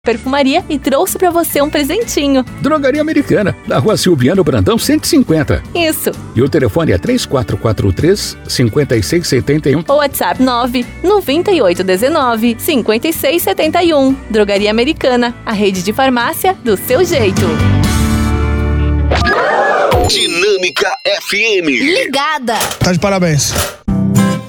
perfumaria e trouxe pra você um presentinho. Drogaria Americana, na Rua Silviano Brandão 150. Isso. E o telefone é 3443-5671. O WhatsApp 99819-5671. Drogaria Americana, a rede de farmácia do seu jeito. Dinâmica FM. Ligada. Tá de parabéns.